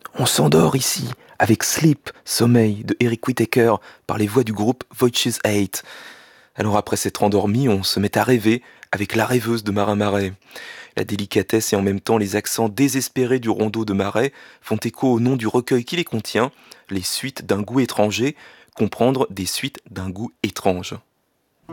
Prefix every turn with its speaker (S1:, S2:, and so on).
S1: On s'endort ici avec Sleep, Sommeil de Eric Whittaker par les voix du groupe Voices 8. Alors après s'être endormi, on se met à rêver avec La rêveuse de Marin Marais. La délicatesse et en même temps les accents désespérés du rondeau de Marais font écho au nom du recueil qui les contient, Les suites d'un goût étranger, comprendre des suites d'un goût étrange.